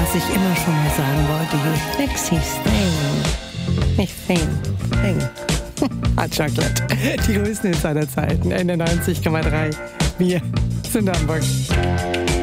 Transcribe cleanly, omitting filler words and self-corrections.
was ich immer schon mal sagen wollte. You sexy thing. Nicht thing. Hot Chocolate. Die größten Insiderzeiten. Ende 90,3. Wir sind Hamburg.